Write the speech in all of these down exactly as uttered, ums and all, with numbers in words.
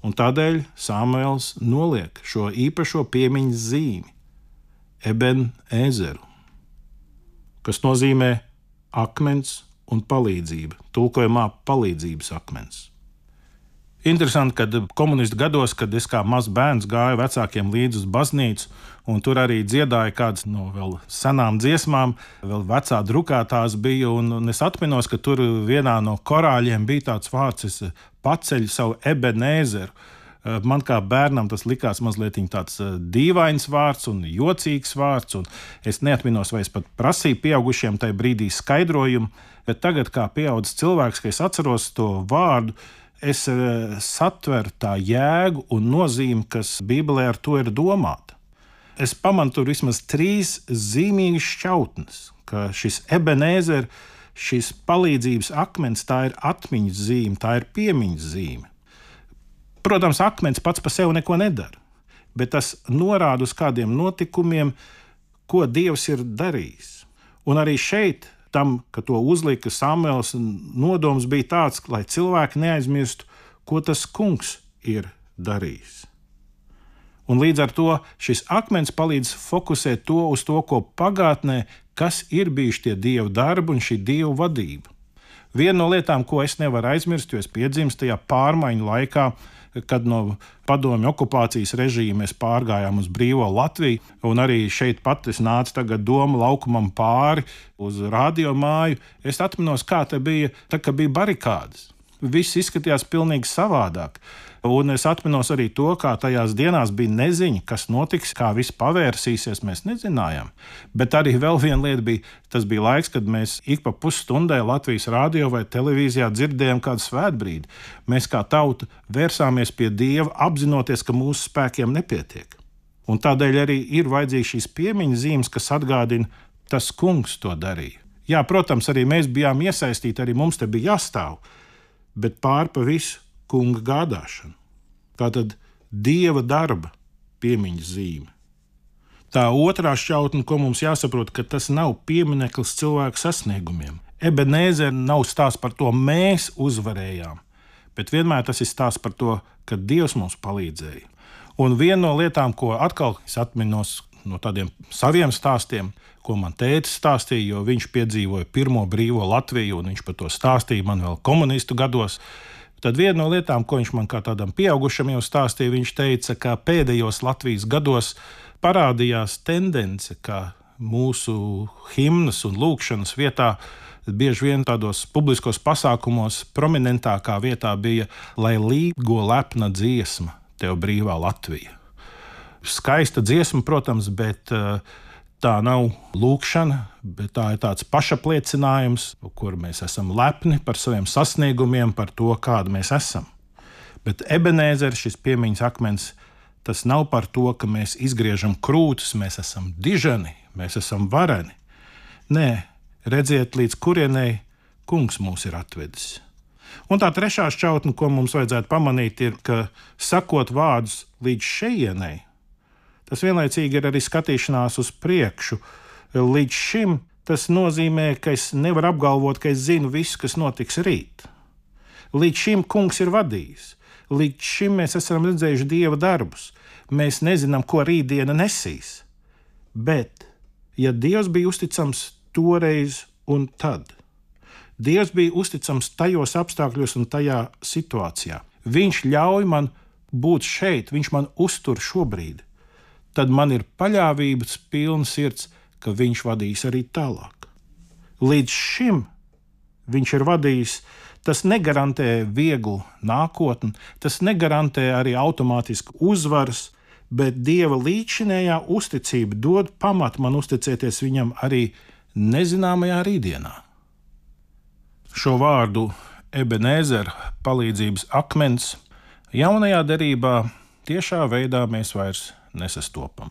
Un tādēļ Samuēls noliek šo īpašo piemiņas zīmi, Eben-Ezeru, kas nozīmē akmens un palīdzība, tulkojumā palīdzības akmens. Interesanti, ka komunistu gados, kad es kā mazs bērns gāju vecākiem līdzi uz baznīcu, un tur arī dziedāja kādas no vēl senām dziesmām, vēl vecā drukātās bija, un, un es atminos, ka tur vienā no korāļiem bija tāds vārds, es paceļu savu Eben-Ezeru. Man kā bērnam tas likās mazliet tāds dīvains vārds un jocīgs vārds, un es neatminos, vai es pat prasīju pieaugušiem tajā brīdī skaidrojumu, bet tagad kā pieaudzis cilvēks, ka es atceros to vārdu, es satveru tā jēgu un nozīmi, kas Bībelē ar to ir domāta. Es pamanu tur vismaz trīs zīmīgas šķautnes, ka šis Eben-Ezer, šis palīdzības akmens, tā ir atmiņas zīme, tā ir piemiņas zīme. Protams, akmens pats par sevi neko nedara, bet tas norāda uz kādiem notikumiem, ko Dievs ir darījis. Un arī šeit, tam, ka to uzlika Samuēls, nodoms bija tāds, lai cilvēki neaizmirstu, ko tas kungs ir darījis. Un līdz ar to šis akmens palīdz fokusēt to uz to, ko pagātnē, kas ir bijuši tie Dieva darbi un šī Dieva vadība. Viena no lietām, ko es nevaru aizmirst, jo es piedzimstu tajā pārmaiņu laikā, kad no padomju okupācijas režīma mēs pārgājām uz brīvo Latviju, un arī šeit pat es nācu tagad Doma laukumam pāri uz radiomāju. Es atminos, kā te bija, tā kā bija barikādes. Viss izskatījās pilnīgi savādāk. Un es atminos arī to, kā tajās dienās bija neziņa, kas notiks, kā viss pavērsīsies, mēs nezinājām. Bet arī vēl viena lieta bija, tas bija laiks, kad mēs ik pa pusstundai Latvijas radio vai televīzijā dzirdējām kādu svētbrīdi. Mēs kā tauta vērsāmies pie Dieva, apzinoties, ka mūsu spēkiem nepietiek. Un tādēļ arī ir vajadzīgs šīs piemiņas zīmes, kas atgādina, tas kungs to darīja. Jā, protams, arī mēs bijām iesaistīti, arī mums te bija jāstāv, bet pār pa visu kunga gādāšanu. Tātad Dieva darba piemiņas zīme. Tā otrā šķautne, ko mums jāsaprot, ka tas nav piemineklis cilvēku sasniegumiem. Eben-Ezer nav stāsts par to, mēs uzvarējām, bet vienmēr tas ir stāsts par to, ka Dievs mums palīdzēja. Un viena no lietām, ko atkal es atminos no tādiem saviem stāstiem, ko man tētis stāstīja, jo viņš piedzīvoja pirmo brīvo Latviju, un viņš par to stāstīja man vēl komunistu gados. Tad viena no lietām, ko viņš man kā tādam pieaugušam jau stāstīja, viņš teica, ka pēdējos Latvijas gados parādījās tendence, ka mūsu himnas un lūkšanas vietā, bieži vien tādos publiskos pasākumos, prominentākā vietā bija, lai līgo lepna dziesma, tev brīvā Latvija. Skaista dziesma, protams, bet tā nav lūkšana, bet tā ir tāds pašapliecinājums, kur mēs esam lepni par saviem sasniegumiem, par to, kāda mēs esam. Bet Eben-Ezer, šis piemiņas akmens, tas nav par to, ka mēs izgriežam krūtis, mēs esam dižani, mēs esam vareni. Nē, redziet, līdz kurienei kungs mūs ir atvedis. Un tā trešā šķautne, ko mums vajadzētu pamanīt, ir, ka sakot vārdus līdz šejienei, tas vienlaicīgi ir arī skatīšanās uz priekšu. Līdz šim tas nozīmē, ka es nevaru apgalvot, ka es zinu visu, kas notiks rīt. Līdz šim kungs ir vadījis. Līdz šim mēs esam redzējuši Dieva darbus. Mēs nezinām, ko rītdiena nesīs. Bet, ja Dievs bija uzticams toreiz un tad, Dievs bija uzticams tajos apstākļos un tajā situācijā, viņš ļauj man būt šeit, viņš man uztur šobrīd, tad man ir paļāvības pilna sirds, ka viņš vadīs arī tālāk. Līdz šim viņš ir vadījis, tas negarantē vieglu nākotni, tas negarantē arī automātisku uzvaras, bet Dieva līdzinējā uzticība dod pamatu man uzticēties viņam arī nezināmajā rītdienā. Šo vārdu Eben-Ezer, palīdzības akmens, jaunajā derībā tiešā veidā mēs vairs nesastopam.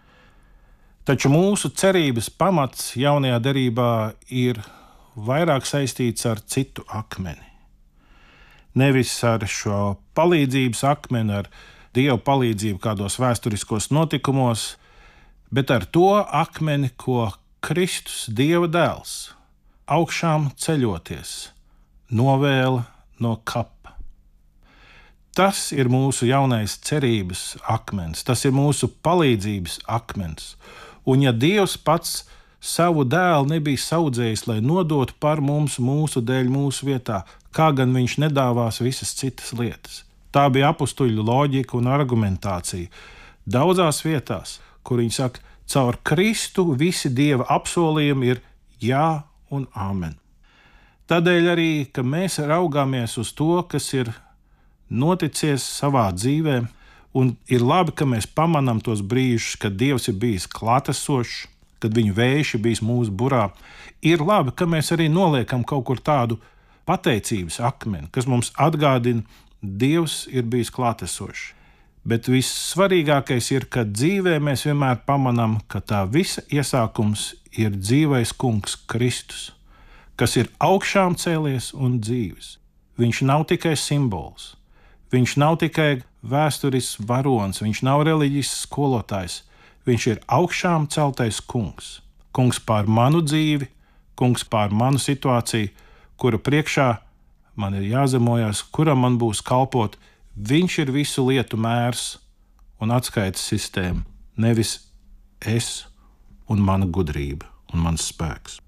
Taču mūsu cerības pamats jaunajā derībā ir vairāk saistīts ar citu akmeni. Nevis ar šo palīdzības akmeni, ar Dieva palīdzību kādos vēsturiskos notikumos, bet ar to akmeni, ko Kristus, Dieva dēls, augšām ceļoties, novēla no kapa. Tas ir mūsu jaunais cerības akmens, tas ir mūsu palīdzības akmens. Un ja Dievs pats savu dēlu nebija saudzējis, lai nodotu par mums mūsu dēļ mūsu vietā, kā gan viņš nedāvās visas citas lietas? Tā bija apustuļu loģika un argumentācija. Daudzās vietās, kur viņi saka, caur Kristu visi Dieva apsolījumi ir jā un amen. Tādēļ arī, ka mēs raugāmies uz to, kas ir noticies savā dzīvē, un ir labi, ka mēs pamanām tos brīžus, kad Dievs ir bijis klātesošs, kad viņa vējš ir bijis mūsu burā. Ir labi, ka mēs arī noliekam kaut kur tādu pateicības akmeni, kas mums atgādina, Dievs ir bijis klātesošs. Bet vissvarīgākais ir, ka dzīvē mēs vienmēr pamanām, ka tā visa iesākums ir dzīvais kungs Kristus, kas ir augšām cēlies un dzīves. Viņš nav tikai simbols, viņš nav tikai vēsturisks varonis, viņš nav reliģisks skolotājs, viņš ir augšām celtais kungs. Kungs pār manu dzīvi, kungs pār manu situāciju, kura priekšā man ir jāzemojas, kuram man būs kalpot. Viņš ir visu lietu mērs un atskaites sistēma, nevis es un mana gudrība un mans spēks.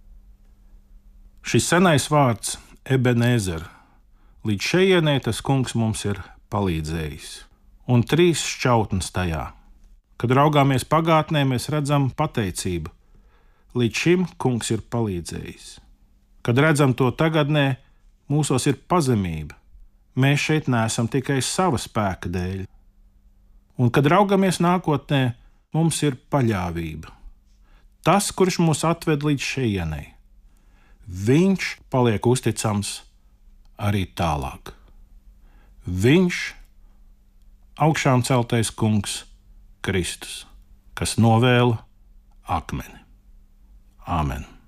Šis senais vārds Ebenezer, līdz šejienei tas kungs mums ir palīdzējis. Un trīs šķautnes tajā. Kad raugāmies pagātnē, mēs redzam pateicību. Līdz šim kungs ir palīdzējis. Kad redzam to tagadnē, mūsos ir pazemība. Mēs šeit neesam tikai sava spēka dēļ. Un, kad raugamies nākotnē, mums ir paļāvība. Tas, kurš mūs atved līdz šejienei, viņš paliek uzticams arī tālāk. Viņš, augšām celtais kungs Kristus, kas novēla akmeni. Āmen.